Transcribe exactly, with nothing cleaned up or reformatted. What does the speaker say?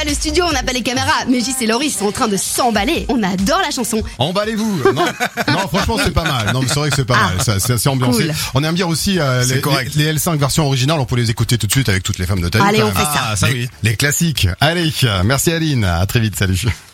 le studio, on n'a pas les caméras. Mais Gis et Laurie sont en train de s'emballer. On adore la chanson. Emballez-vous. Non, non, franchement, c'est pas mal. Non, mais c'est vrai que c'est pas Ah, mal. C'est, c'est assez ambiancé. cool. On aime bien aussi euh, C'est les, correct. les, les L cinq versions originales. On peut les écouter tout de suite avec toutes les femmes de ta vie. Allez, quand on même. fait ça. Ah, ça Les, oui. les classiques. Allez, merci Aline. À très vite. Salut.